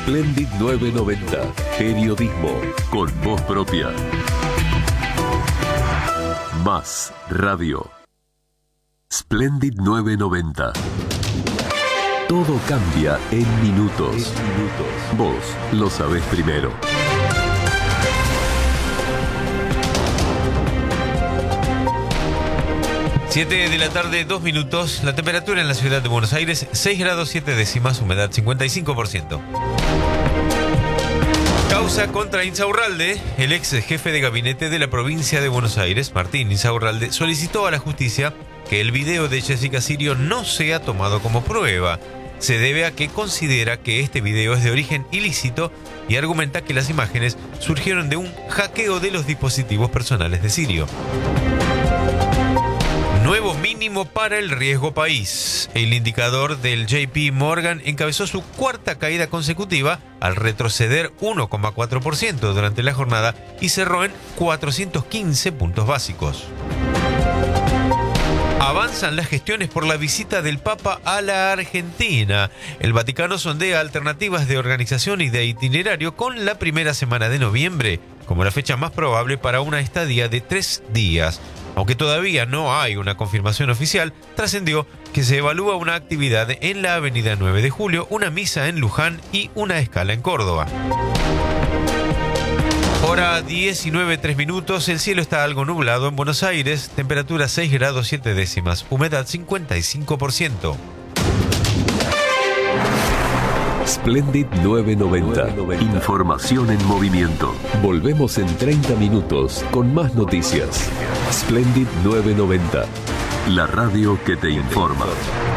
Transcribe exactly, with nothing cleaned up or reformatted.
Splendid novecientos noventa. Periodismo con voz propia. Más radio. Splendid novecientos noventa. Todo cambia en minutos. En minutos. Vos lo sabés primero. siete de la tarde, dos minutos. La temperatura en la ciudad de Buenos Aires, seis grados siete décimas, humedad cincuenta y cinco por ciento. Causa contra Insaurralde. El ex jefe de gabinete de la provincia de Buenos Aires, Martín Insaurralde, solicitó a la justicia que el video de Jessica Sirio no sea tomado como prueba. Se debe a que considera que este video es de origen ilícito y argumenta que las imágenes surgieron de un hackeo de los dispositivos personales de Sirio. Nuevo mínimo para el riesgo país. El indicador del J P Morgan encabezó su cuarta caída consecutiva al retroceder uno coma cuatro por ciento durante la jornada y cerró en cuatrocientos quince puntos básicos. Avanzan las gestiones por la visita del Papa a la Argentina. El Vaticano sondea alternativas de organización y de itinerario con la primera semana de noviembre como la fecha más probable para una estadía de tres días. Aunque todavía no hay una confirmación oficial, trascendió que se evalúa una actividad en la avenida nueve de julio, una misa en Luján y una escala en Córdoba. Hora diecinueve, tres minutos, el cielo está algo nublado en Buenos Aires, temperatura seis grados siete décimas, humedad cincuenta y cinco por ciento. Splendid novecientos noventa. Información en movimiento. Volvemos en treinta minutos con más noticias. Splendid novecientos noventa. La radio que te informa.